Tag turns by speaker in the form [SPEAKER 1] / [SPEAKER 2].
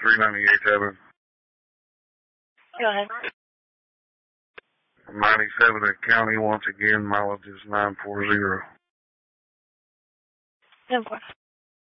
[SPEAKER 1] 398 Heaven.
[SPEAKER 2] Go ahead.
[SPEAKER 1] 97 at County once again, mileage is 940.
[SPEAKER 2] 10-4.